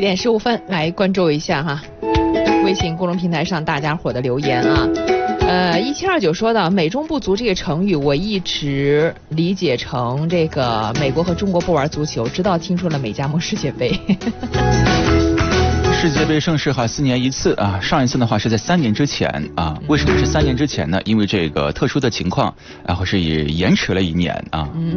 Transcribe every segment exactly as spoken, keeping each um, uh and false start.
点十五分，来关注一下哈，微信公众平台上大家伙的留言啊。呃，一七二九说到美中不足这个成语，我一直理解成这个美国和中国不玩足球，直到听说了美加墨世界杯。 世界杯盛事哈，四年一次啊，上一次的话是在三年之前啊。为什么是三年之前呢？因为这个特殊的情况，然后是也延迟了一年啊。嗯。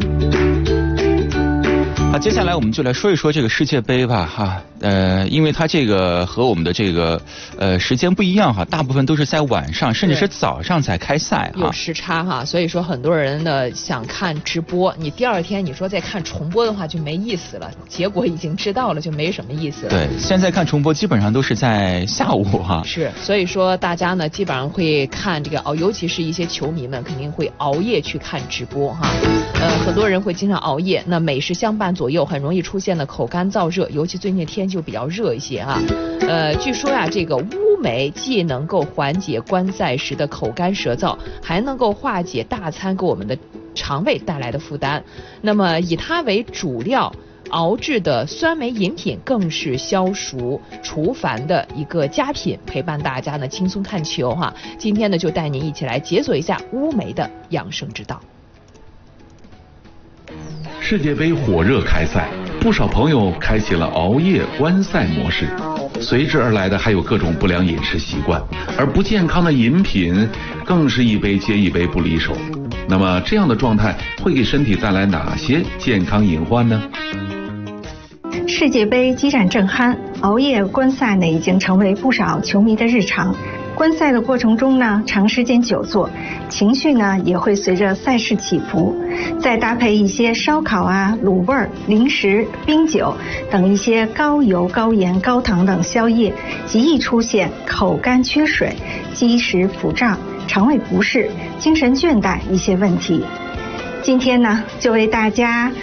好，接下来我们就来说一说这个世界杯吧哈，呃，因为它这个和我们的这个呃时间不一样哈，大部分都是在晚上，甚至是早上才开赛哈， 有时差哈，所以说很多人呢想看直播，你第二天你说再看重播的话就没意思了，结果已经知道了就没什么意思了。 对，现在看重播基本上都是在下午哈。 是，所以说大家呢基本上会看这个哦，尤其是一些球迷们肯定会熬夜去看直播哈，呃，很多人会经常熬夜，那美食相伴左右，很容易出现了口干燥热，尤其最近天气就比较热一些啊。呃，据说呀、啊，这个乌梅既能够缓解观赛时的口干舌燥，还能够化解大餐给我们的肠胃带来的负担。那么以它为主料熬制的酸梅饮品更是消暑除烦的一个佳品，陪伴大家呢轻松看球哈。今天呢就带您一起来解锁一下乌梅的养生之道。 世界杯火热开赛，不少朋友开启了熬夜观赛模式，随之而来的还有各种不良饮食习惯，而不健康的饮品更是一杯接一杯不离手。那么这样的状态会给身体带来哪些健康隐患呢？ 世界杯激战正酣，熬夜观赛呢已经成为不少球迷的日常。观赛的过程中呢，长时间久坐，情绪呢也会随着赛事起伏。再搭配一些烧烤啊、卤味儿、零食、冰酒等一些高油、高盐、高糖等宵夜，极易出现口干缺水、积食腹胀、肠胃不适、精神倦怠一些问题。今天呢，就为大家